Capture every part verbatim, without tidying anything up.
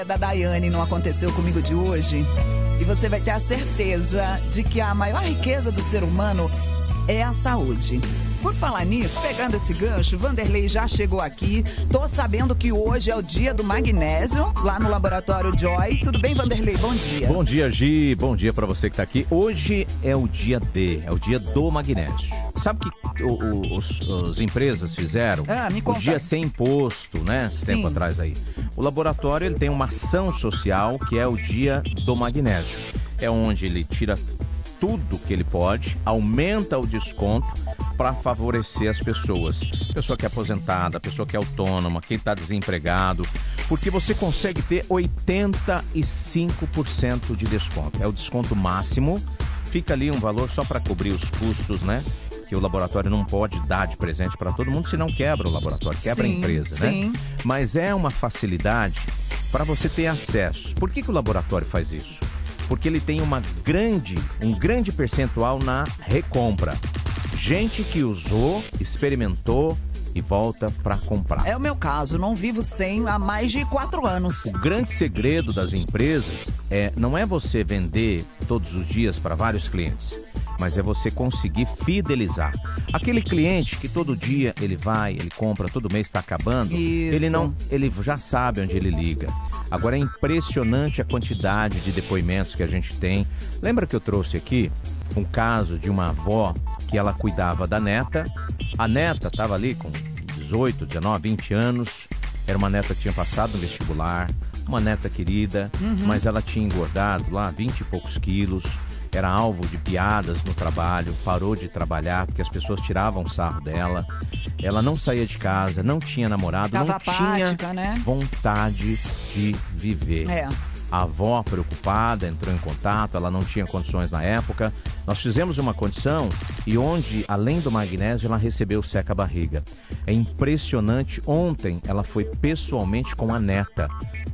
Da Daiane não aconteceu comigo de hoje. E você vai ter a certeza de que a maior riqueza do ser humano é a saúde. Por falar nisso, pegando esse gancho, Vanderlei já chegou aqui. Tô sabendo que hoje é o dia do magnésio, lá no Laboratório Joy. Tudo bem, Vanderlei? Bom dia. Bom dia, Gi. Bom dia pra você que tá aqui. Hoje é o dia D, é o dia do magnésio. Sabe o que o, o, os, as empresas fizeram? Ah, me conta. O dia sem imposto, né? Sim. Tempo atrás aí. O laboratório ele tem uma ação social que é o dia do magnésio. É onde ele tira tudo que ele pode, aumenta o desconto para favorecer as pessoas. Pessoa que é aposentada, pessoa que é autônoma, quem está desempregado, porque você consegue ter oitenta e cinco por cento de desconto. É o desconto máximo, fica ali um valor só para cobrir os custos, né? Que o laboratório não pode dar de presente para todo mundo, senão quebra o laboratório, quebra sim, a empresa, sim. né? Mas é uma facilidade para você ter acesso. Por que que o laboratório faz isso? Porque ele tem uma grande, um grande percentual na recompra. Gente que usou, experimentou e volta para comprar. É o meu caso, não vivo sem há mais de quatro anos. O grande segredo das empresas é, não é você vender todos os dias para vários clientes, mas é você conseguir fidelizar. Aquele cliente que todo dia ele vai, ele compra, todo mês está acabando, Isso. ele não, ele já sabe onde ele liga. Agora é impressionante a quantidade de depoimentos que a gente tem. Lembra que eu trouxe aqui um caso de uma avó que ela cuidava da neta. A neta estava ali com dezoito, dezenove, vinte anos. Era uma neta que tinha passado no vestibular, uma neta querida, uhum. mas ela tinha engordado lá vinte e poucos quilos. Era alvo de piadas no trabalho, parou de trabalhar porque as pessoas tiravam sarro dela. Ela não saía de casa, não tinha namorado, Tava não apática, tinha né? vontade de viver. É. A avó, preocupada, entrou em contato, ela não tinha condições na época. Nós fizemos uma condição e onde, além do magnésio, ela recebeu o seca-barriga. É impressionante, ontem ela foi pessoalmente com a neta.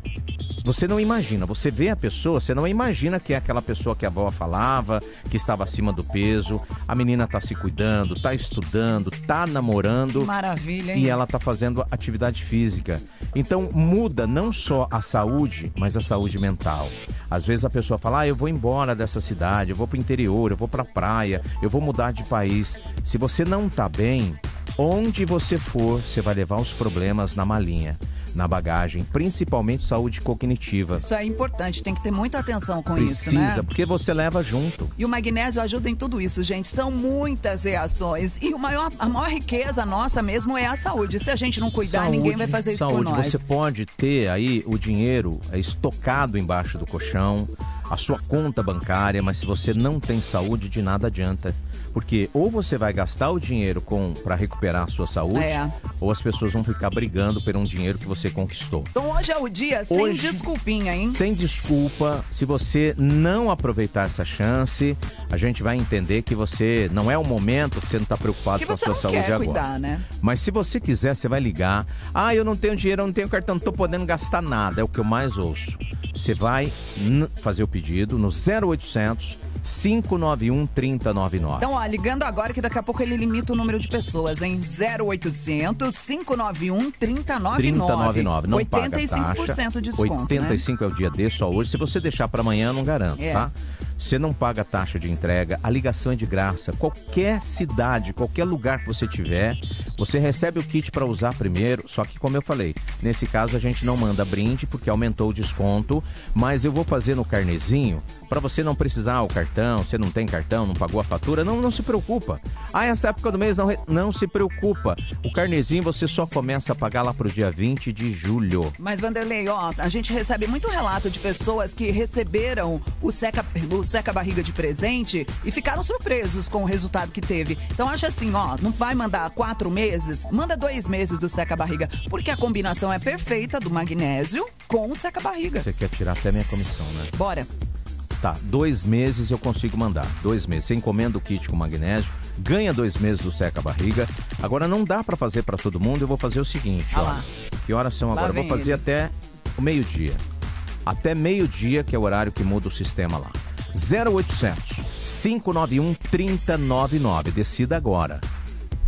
Você não imagina, você vê a pessoa, você não imagina que é aquela pessoa que a avó falava, que estava acima do peso, a menina está se cuidando, está estudando, está namorando. Maravilha, hein? E ela está fazendo atividade física. Então muda não só a saúde, mas a saúde mental. Às vezes a pessoa fala, ah, eu vou embora dessa cidade, eu vou para o interior, eu vou para a praia, eu vou mudar de país. Se você não está bem, onde você for, você vai levar os problemas na malinha, na bagagem, principalmente saúde cognitiva. Isso é importante, tem que ter muita atenção com Precisa, isso, né? Precisa, porque você leva junto. E o magnésio ajuda em tudo isso, gente. São muitas reações. E o maior, a maior riqueza nossa mesmo é a saúde. Se a gente não cuidar, saúde, ninguém vai fazer isso saúde. por nós. Você pode ter aí o dinheiro estocado embaixo do colchão, a sua conta bancária, mas se você não tem saúde, de nada adianta. Porque ou você vai gastar o dinheiro para recuperar a sua saúde, é. ou as pessoas vão ficar brigando por um dinheiro que você conquistou. Então hoje é o dia sem hoje, desculpinha, hein? Sem desculpa. Se você não aproveitar essa chance, a gente vai entender que você não é o momento, que você não está preocupado com a sua saúde agora. Cuidar, né? Mas se você quiser, você vai ligar. Ah, eu não tenho dinheiro, eu não tenho cartão, não estou podendo gastar nada. É o que eu mais ouço. Você vai fazer o pedido no zero oitocentos, cinco nove um, três zero nove nove. Então, ó, ligando agora que daqui a pouco ele limita o número de pessoas, hein? zero oitocentos, cinco nove um, três zero nove nove. Não oitenta e cinco por cento paga taxa. de desconto, oitenta e cinco, né? É o dia D, só hoje. Se você deixar para amanhã, eu não garanto, é. tá? Você não paga taxa de entrega, a ligação é de graça. Qualquer cidade, qualquer lugar que você tiver, você recebe o kit para usar primeiro. Só que, como eu falei, nesse caso a gente não manda brinde porque aumentou o desconto, mas eu vou fazer no carnezinho para você não precisar o cartão. Você não tem cartão, não pagou a fatura, não, não se preocupa. Ah, essa época do mês não, não se preocupa. O carnezinho você só começa a pagar lá pro dia vinte de julho. Mas, Vanderlei, ó, a gente recebe muito relato de pessoas que receberam o seca, o seca-barriga de presente e ficaram surpresos com o resultado que teve. Então, acha assim, ó, não vai mandar quatro meses, manda dois meses do seca-barriga, porque a combinação é perfeita do magnésio com o seca-barriga. Você quer tirar até minha comissão, né? Bora. Tá, dois meses eu consigo mandar. Dois meses. Você encomenda o kit com magnésio, ganha dois meses do seca-barriga. Agora não dá pra fazer pra todo mundo. Eu vou fazer o seguinte, ah ó. Lá. Que horas são agora? Eu vou fazer ele. até o meio-dia. Até meio-dia, que é o horário que muda o sistema lá. zero oitocentos, cinco nove um, três zero nove nove. Decida agora.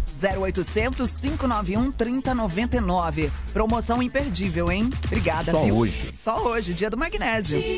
zero oitocentos, cinco nove um, trinta noventa e nove. Promoção imperdível, hein? Obrigada, Só viu? hoje. Só hoje, dia do magnésio.